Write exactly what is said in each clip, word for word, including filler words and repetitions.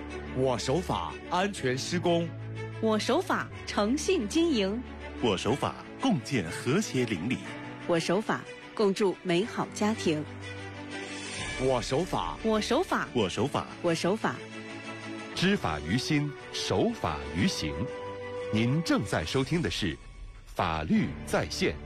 我守法安全施工， 我守法诚信经营， 我守法共建和谐邻里， 我守法共筑美好家庭。 我守法， 我守法， 我守法， 我守法。 知法于心，守法于行。您正在收听的是法律在线。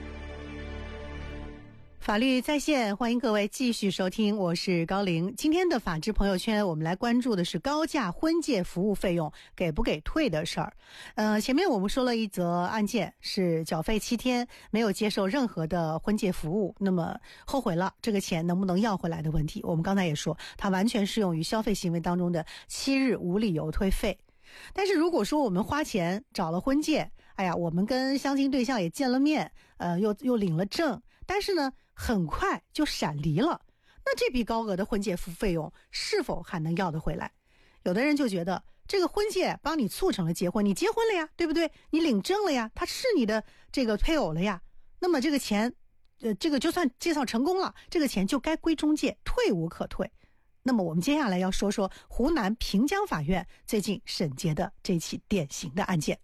法律在线，欢迎各位继续收听，我是高玲。今天的法治朋友圈，我们来关注的是高价婚介服务费用给不给退的事儿。呃，前面我们说了一则案件，是缴费七天没有接受任何的婚介服务，那么后悔了，这个钱能不能要回来的问题。我们刚才也说，它完全适用于消费行为当中的七日无理由退费。但是如果说我们花钱找了婚介，哎呀，我们跟相亲对象也见了面，呃，又又领了证，但是呢，很快就闪离了，那这笔高额的婚介服务费用是否还能要得回来？有的人就觉得这个婚介帮你促成了结婚，你结婚了呀，对不对？你领证了呀，他是你的这个配偶了呀，那么这个钱，呃，这个就算介绍成功了，这个钱就该归中介，退无可退。那么我们接下来要说说湖南平江法院最近审结的这起典型的案件。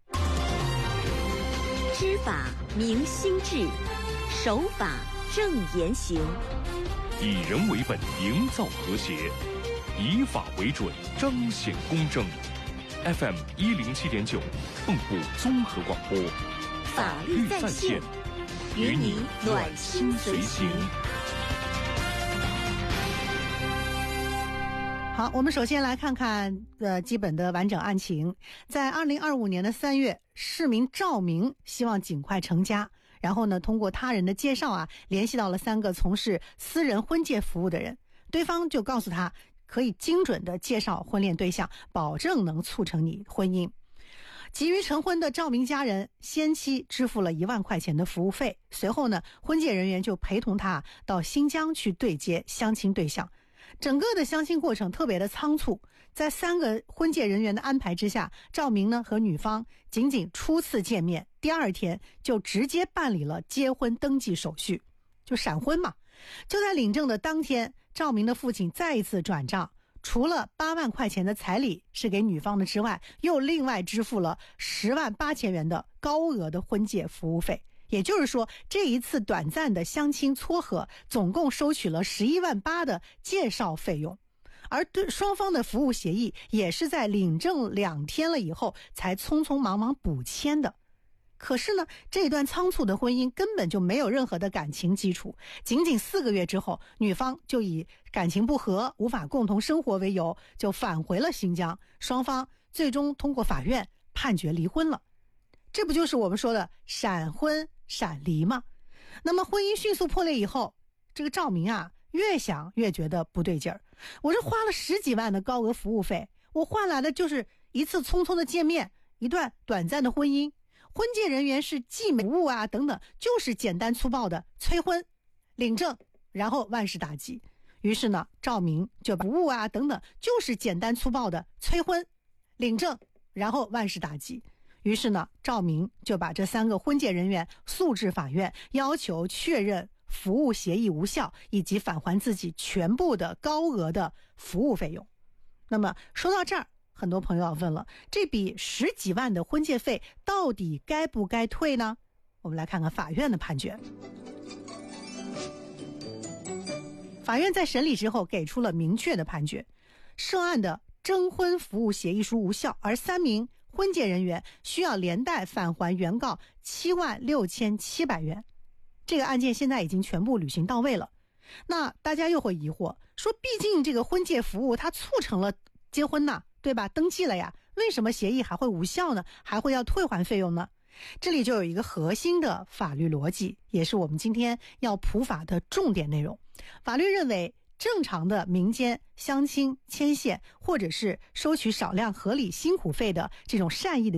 知法明心智，守法正言行， 以人为本，营造和谐，以法为准，彰显公正。F M 一零七点九，蚌埠综合广播， 法律在线，与你暖心随行。 好，我们首先来看看呃基本的完整案情。在二零二五年的三月，市民赵明希望尽快成家，然后呢，通过他人的介绍啊，联系到了三个从事私人婚介服务的人，对方就告诉他可以精准的介绍婚恋对象，保证能促成你婚姻。急于成婚的赵明家人先期支付了一万块钱的服务费，随后呢，婚介人员就陪同他到新疆去对接相亲对象。整个的相亲过程特别的仓促，在三个婚介人员的安排之下，赵明呢和女方仅仅初次见面，第二天就直接办理了结婚登记手续，就闪婚嘛。就在领证的当天，赵明的父亲再一次转账，除了八万块钱的彩礼是给女方的之外，又另外支付了十万八千元的高额的婚介服务费。也就是说，这一次短暂的相亲撮合总共收取了十一万八的介绍费用，而对双方的服务协议也是在领证两天了以后才匆匆忙忙补签的。可是呢，这段仓促的婚姻根本就没有任何的感情基础，仅仅四个月之后，女方就以感情不和无法共同生活为由就返回了新疆，双方最终通过法院判决离婚了。这不就是我们说的闪婚闪离吗？那么婚姻迅速破裂以后，这个赵明啊越想越觉得不对劲儿，我这花了十几万的高额服务费，我换来的就是一次匆匆的见面，一段短暂的婚姻，婚介人员是既没服务啊等等，就是简单粗暴的催婚领证，然后万事大吉。于是呢，赵明就把服务啊等等就是简单粗暴的催婚领证，然后万事大吉。于是呢，赵明就把这三个婚介人员诉至法院，要求确认服务协议无效，以及返还自己全部的高额的服务费用。那么说到这儿，很多朋友要问了，这笔十几万的婚介费到底该不该退呢？我们来看看法院的判决。法院在审理之后给出了明确的判决，涉案的征婚服务协议书无效，而三名婚介人员需要连带返还原告七万六千七百元。这个案件现在已经全部履行到位了。那大家又会疑惑说，毕竟这个婚介服务它促成了结婚呐，对吧？登记了呀，为什么协议还会无效呢？还会要退还费用呢？这里就有一个核心的法律逻辑，也是我们今天要普法的重点内容。法律认为，正常的民间相亲牵线，或者是收取少量合理辛苦费的这种善意的